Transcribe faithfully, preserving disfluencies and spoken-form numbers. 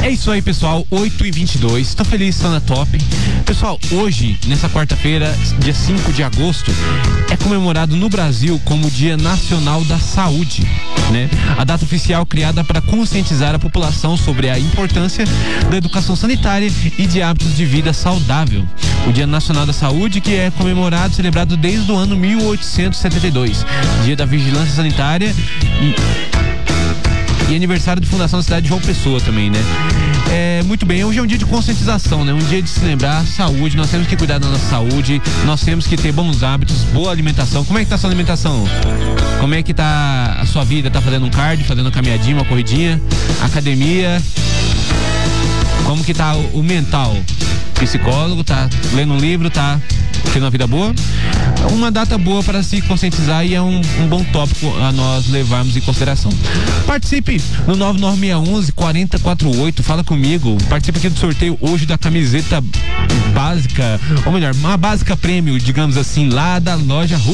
É isso aí, pessoal, oito e vinte e dois, tô feliz, tô na top. Pessoal, hoje, nessa quarta-feira, dia cinco de agosto, é comemorado no Brasil como Dia Nacional da Saúde, né? A data oficial criada para conscientizar a população sobre a importância da educação sanitária e de hábitos de vida saudável. O Dia Nacional da Saúde, que é comemorado e celebrado desde o ano mil oitocentos e setenta e dois, Dia da Vigilância Sanitária e... E aniversário de fundação da cidade de João Pessoa também, né? É, muito bem, hoje é um dia de conscientização, né? Um dia de se lembrar, saúde, nós temos que cuidar da nossa saúde, nós temos que ter bons hábitos, boa alimentação. Como é que tá a sua alimentação? Como é que tá a sua vida? Tá fazendo um cardio, fazendo uma caminhadinha, uma corridinha, academia? Como que tá o, o mental? Psicólogo, tá lendo um livro, tá tendo uma vida boa? Uma data boa para se conscientizar e é um, um bom tópico a nós levarmos em consideração. Participe no nove nove seis um um quatro zero quatro oito, fala comigo, participe aqui do sorteio hoje da camiseta básica, ou melhor, uma básica prêmio, digamos assim, lá da loja